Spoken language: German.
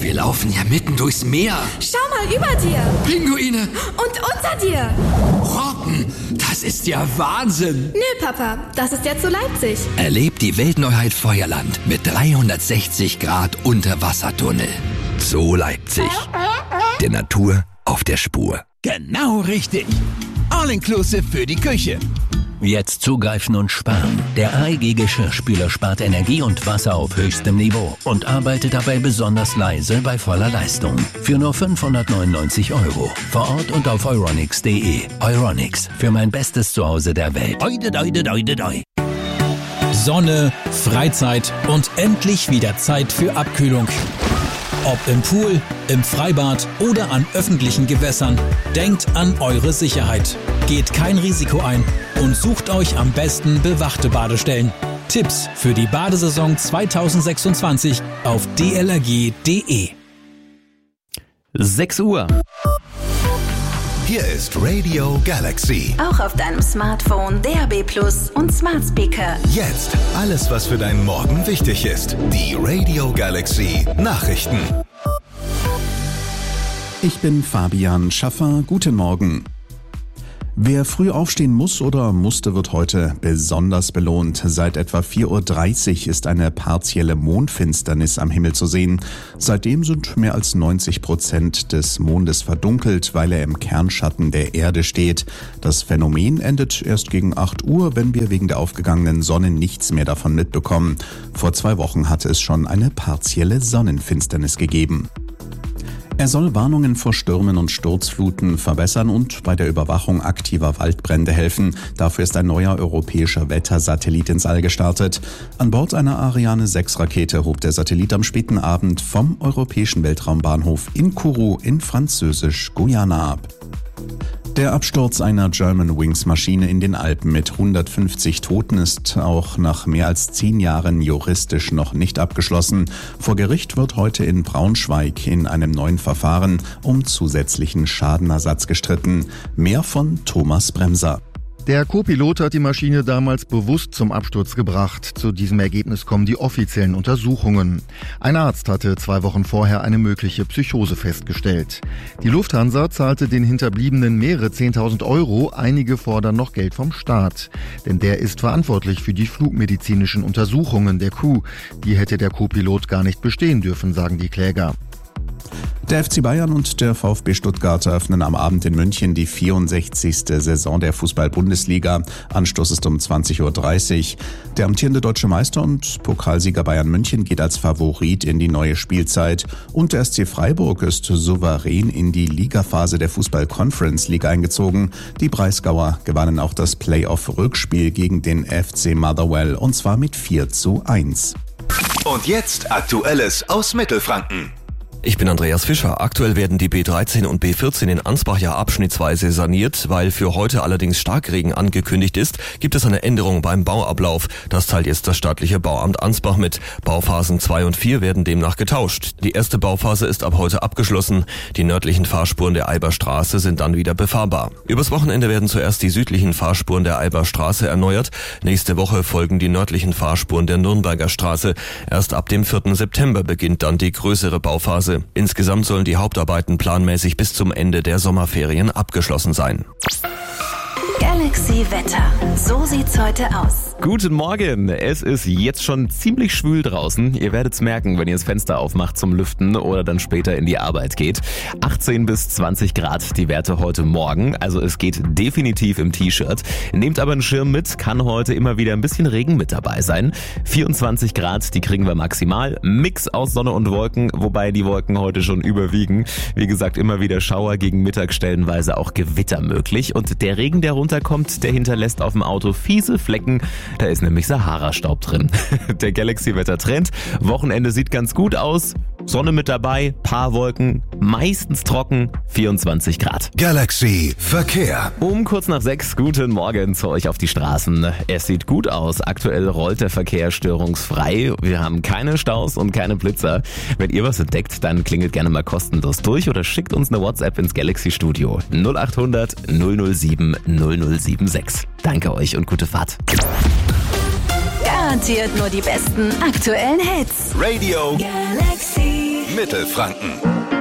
Wir laufen ja mitten durchs Meer. Schau mal über dir. Pinguine. Und unter dir. Robben, das ist ja Wahnsinn. Nö, Papa, das ist ja zu Leipzig. Erlebt die Weltneuheit Feuerland mit 360 Grad Unterwassertunnel. Zoo Leipzig. Der Natur auf der Spur. Genau richtig. All-inclusive für die Küche. Jetzt zugreifen und sparen. Der AEG Geschirrspüler spart Energie und Wasser auf höchstem Niveau und arbeitet dabei besonders leise bei voller Leistung. Für nur 599 €. Vor Ort und auf Euronics.de. Euronics, für mein bestes Zuhause der Welt. Sonne, Freizeit und endlich wieder Zeit für Abkühlung. Ob im Pool, im Freibad oder an öffentlichen Gewässern, denkt an eure Sicherheit. Geht kein Risiko ein und sucht euch am besten bewachte Badestellen. Tipps für die Badesaison 2026 auf dlrg.de. 6 Uhr. Hier ist Radio Galaxy. Auch auf deinem Smartphone, DAB+ und Smart Speaker. Jetzt alles, was für deinen Morgen wichtig ist. Die Radio Galaxy Nachrichten. Ich bin Fabian Schaffer. Guten Morgen. Wer früh aufstehen muss oder musste, wird heute besonders belohnt. Seit etwa 4:30 Uhr ist eine partielle Mondfinsternis am Himmel zu sehen. Seitdem sind mehr als 90% des Mondes verdunkelt, weil er im Kernschatten der Erde steht. Das Phänomen endet erst gegen 8 Uhr, wenn wir wegen der aufgegangenen Sonne nichts mehr davon mitbekommen. Vor 2 Wochen hatte es schon eine partielle Sonnenfinsternis gegeben. Er soll Warnungen vor Stürmen und Sturzfluten verbessern und bei der Überwachung aktiver Waldbrände helfen. Dafür ist ein neuer europäischer Wettersatellit ins All gestartet. An Bord einer Ariane 6 Rakete hob der Satellit am späten Abend vom europäischen Weltraumbahnhof in Kourou in Französisch-Guyana ab. Der Absturz einer Germanwings-Maschine in den Alpen mit 150 Toten ist auch nach mehr als 10 Jahren juristisch noch nicht abgeschlossen. Vor Gericht wird heute in Braunschweig in einem neuen Verfahren um zusätzlichen Schadenersatz gestritten. Mehr von Thomas Bremser. Der Co-Pilot hat die Maschine damals bewusst zum Absturz gebracht. Zu diesem Ergebnis kommen die offiziellen Untersuchungen. Ein Arzt hatte 2 Wochen vorher eine mögliche Psychose festgestellt. Die Lufthansa zahlte den Hinterbliebenen mehrere 10.000 €, einige fordern noch Geld vom Staat. Denn der ist verantwortlich für die flugmedizinischen Untersuchungen der Crew. Die hätte der Co-Pilot gar nicht bestehen dürfen, sagen die Kläger. Der FC Bayern und der VfB Stuttgart eröffnen am Abend in München die 64. Saison der Fußball-Bundesliga. Anstoß ist um 20:30 Uhr. Der amtierende deutsche Meister und Pokalsieger Bayern München geht als Favorit in die neue Spielzeit. Und der SC Freiburg ist souverän in die Ligaphase der Fußball-Conference-Liga eingezogen. Die Breisgauer gewannen auch das Playoff-Rückspiel gegen den FC Motherwell und zwar mit 4:1. Und jetzt Aktuelles aus Mittelfranken. Ich bin Andreas Fischer. Aktuell werden die B13 und B14 in Ansbach ja abschnittsweise saniert. Weil für heute allerdings Starkregen angekündigt ist, gibt es eine Änderung beim Bauablauf. Das teilt jetzt das staatliche Bauamt Ansbach mit. Bauphasen 2 und 4 werden demnach getauscht. Die erste Bauphase ist ab heute abgeschlossen. Die nördlichen Fahrspuren der Eiberstraße sind dann wieder befahrbar. Übers Wochenende werden zuerst die südlichen Fahrspuren der Eiberstraße erneuert. Nächste Woche folgen die nördlichen Fahrspuren der Nürnberger Straße. Erst ab dem 4. September beginnt dann die größere Bauphase. Insgesamt sollen die Hauptarbeiten planmäßig bis zum Ende der Sommerferien abgeschlossen sein. Galaxy Wetter. So sieht's heute aus. Guten Morgen. Es ist jetzt schon ziemlich schwül draußen. Ihr werdet's merken, wenn ihr das Fenster aufmacht zum Lüften oder dann später in die Arbeit geht. 18 bis 20 Grad die Werte heute Morgen. Also es geht definitiv im T-Shirt. Nehmt aber einen Schirm mit, kann heute immer wieder ein bisschen Regen mit dabei sein. 24 Grad, die kriegen wir maximal. Mix aus Sonne und Wolken, wobei die Wolken heute schon überwiegen. Wie gesagt, immer wieder Schauer, gegen Mittag stellenweise auch Gewitter möglich. Und der Regen, der runterkommt, der hinterlässt auf dem Auto fiese Flecken. Da ist nämlich Sahara-Staub drin. Der Galaxy-Wetter-Trend. Wochenende sieht ganz gut aus. Sonne mit dabei, paar Wolken, meistens trocken, 24 Grad. Galaxy Verkehr. Um kurz nach 6, guten Morgen zu euch auf die Straßen. Es sieht gut aus. Aktuell rollt der Verkehr störungsfrei. Wir haben keine Staus und keine Blitzer. Wenn ihr was entdeckt, dann klingelt gerne mal kostenlos durch oder schickt uns eine WhatsApp ins Galaxy-Studio. 0800 007 0076. Danke euch und gute Fahrt. Garantiert nur die besten aktuellen Hits. Radio Galaxy. Mittelfranken.